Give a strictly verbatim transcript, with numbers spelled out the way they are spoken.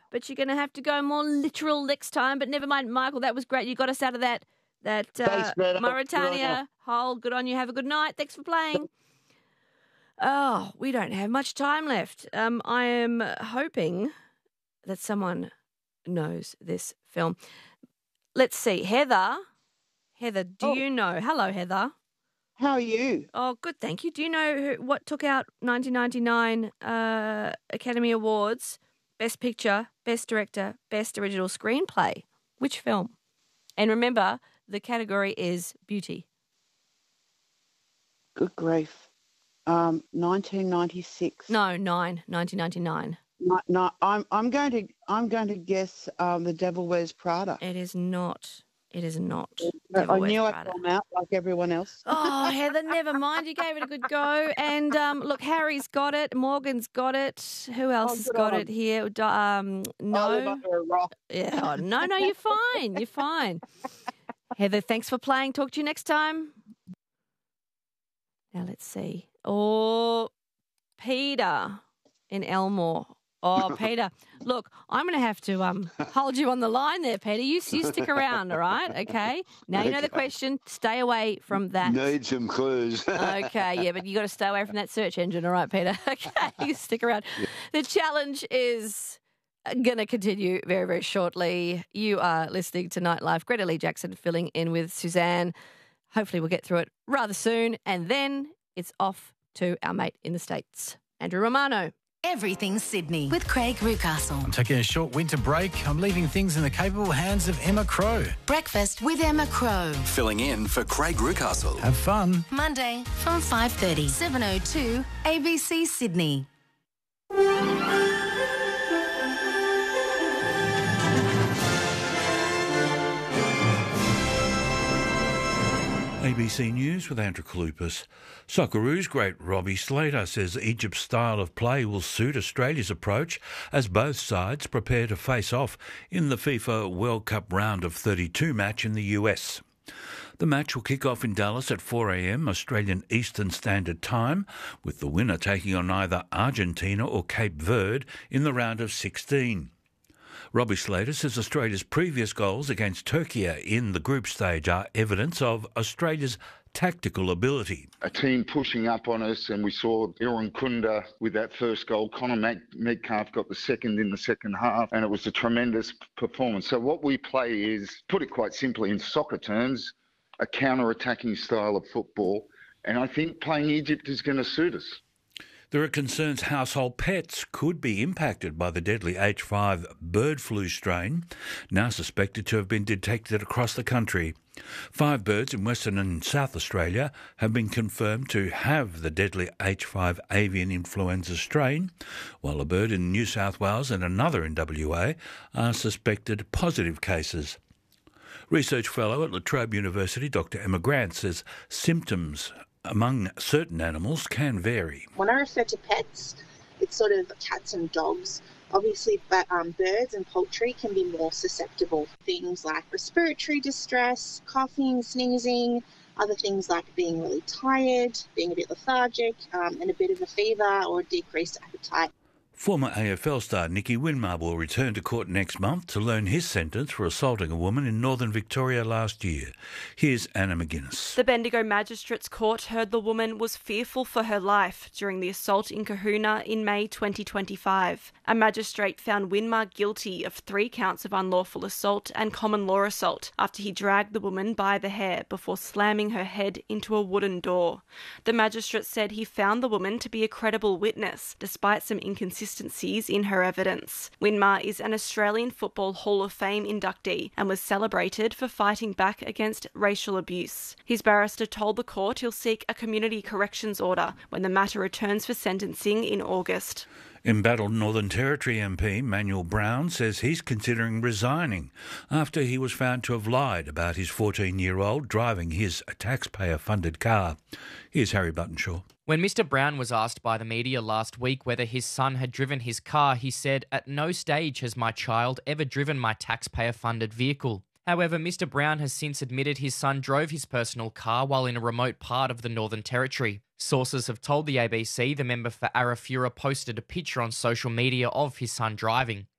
but you're going to have to go more literal next time. But never mind, Michael, that was great. You got us out of that that uh, Thanks, Beto. Mauritania hole. Good on you. Have a good night. Thanks for playing. Oh, we don't have much time left. Um, I am hoping that someone knows this film. Let's see. Heather. Heather, do Oh. you know? Hello, Heather. How are you? Oh, good, thank you. Do you know who, what took out nineteen ninety-nine uh, Academy Awards? Best Picture, Best Director, Best Original Screenplay. Which film? And remember, the category is beauty. Good grief. Um, nineteen ninety-six. No, nine, nineteen ninety-nine. No, no, I'm I'm going to I'm going to guess um, The Devil Wears Prada. It is not. It is not. I Devil Wears knew I'd Prada. come out like everyone else. Oh, Heather, never mind. You gave it a good go. And um, look, Harry's got it. Morgan's got it. Who else Oh, has good got on it here? Do- Um, I live no. under a rock. Yeah. Oh, no, no, you're fine. You're fine. Heather, thanks for playing. Talk to you next time. Now let's see. Oh, Peter in Elmore. Oh, Peter. Look, I'm going to have to um hold you on the line there, Peter. You, you stick around, all right? Okay. Now you know the question. Stay away from that. Need some clues. Okay, yeah, but you got to stay away from that search engine, all right, Peter? Okay, you stick around. The challenge is going to continue very, very shortly. You are listening to Nightlife. Greta Lee Jackson filling in with Suzanne. Hopefully we'll get through it rather soon, and then it's off to our mate in the States, Andrew Romano. Everything Sydney with Craig Rucastle. I'm taking a short winter break. I'm leaving things in the capable hands of Emma Crow. Breakfast with Emma Crow. Filling in for Craig Rucastle. Have fun. Monday from five thirty, seven oh two A B C Sydney. A B C News with Andrew Kalupas. Socceroos great Robbie Slater says Egypt's style of play will suit Australia's approach as both sides prepare to face off in the FIFA World Cup round of thirty-two match in the U S. The match will kick off in Dallas at four a.m. Australian Eastern Standard Time, with the winner taking on either Argentina or Cape Verde in the round of sixteen. Robbie Slater says Australia's previous goals against Turkey in the group stage are evidence of Australia's tactical ability. A team pushing up on us, and we saw Aaron Kunda with that first goal. Connor Metcalf got the second in the second half, and it was a tremendous performance. So what we play is, put it quite simply in soccer terms, a counter-attacking style of football, and I think playing Egypt is going to suit us. There are concerns household pets could be impacted by the deadly H five bird flu strain, now suspected to have been detected across the country. Five birds in Western and South Australia have been confirmed to have the deadly H five avian influenza strain, while a bird in New South Wales and another in W A are suspected positive cases. Research fellow at La Trobe University, Doctor Emma Grant, says symptoms among certain animals can vary. When I refer to pets, it's sort of cats and dogs. Obviously, but um, birds and poultry can be more susceptible. Things like respiratory distress, coughing, sneezing, other things like being really tired, being a bit lethargic, um, and a bit of a fever or decreased appetite. Former A F L star Nicky Winmar will return to court next month to learn his sentence for assaulting a woman in northern Victoria last year. Here's Anna McGuinness. The Bendigo Magistrates Court heard the woman was fearful for her life during the assault in Kahuna in May twenty twenty-five. A magistrate found Winmar guilty of three counts of unlawful assault and common law assault after he dragged the woman by the hair before slamming her head into a wooden door. The magistrate said he found the woman to be a credible witness, despite some inconsistencies in her evidence. Winmar is an Australian Football Hall of Fame inductee and was celebrated for fighting back against racial abuse. His barrister told the court he'll seek a community corrections order when the matter returns for sentencing in August. Embattled Northern Territory M P Manuel Brown says he's considering resigning after he was found to have lied about his fourteen-year-old driving his taxpayer-funded car. Here's Harry Buttonshaw. When Mister Brown was asked by the media last week whether his son had driven his car, he said, "At no stage has my child ever driven my taxpayer-funded vehicle." However, Mister Brown has since admitted his son drove his personal car while in a remote part of the Northern Territory. Sources have told the A B C the member for Arafura posted a picture on social media of his son driving.